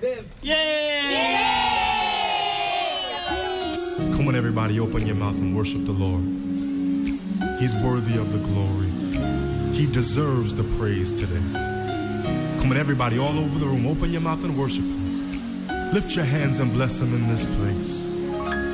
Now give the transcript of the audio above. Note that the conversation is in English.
Come on, everybody, open your mouth and worship the Lord. He's worthy of the glory. He deserves the praise today. Come on, everybody, all over the room, open your mouth and worship Him. Lift your hands and bless Him in this place.